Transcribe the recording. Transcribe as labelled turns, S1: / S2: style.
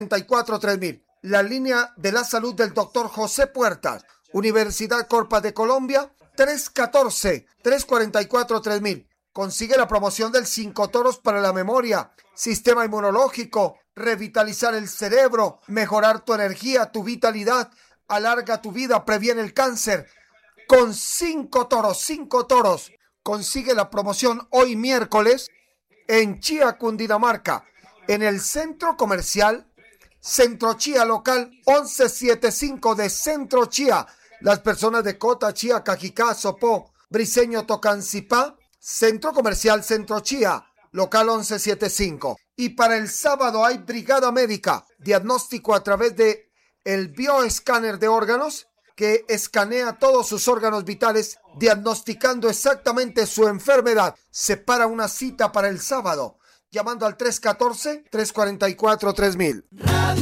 S1: 344-3000. La línea de la salud del doctor José Puertas, Universidad Corpa de Colombia, 314-344-3000. Consigue la promoción del 5 toros para la memoria, sistema inmunológico, revitalizar el cerebro, mejorar tu energía, tu vitalidad, alarga tu vida, previene el cáncer. Con 5 toros. Consigue la promoción hoy miércoles en Chía, Cundinamarca, en el centro comercial Centro Chía local 1175 de Centro Chía. Las personas de Cota, Chía, Cajicá, Sopó, Briceño, Tocancipá, Centro Comercial Centro Chía, local 1175. Y para el sábado hay brigada médica, diagnóstico a través de el bioescáner de órganos, que escanea todos sus órganos vitales, diagnosticando exactamente su enfermedad. Separa una cita para el sábado, llamando al 314-344-3000.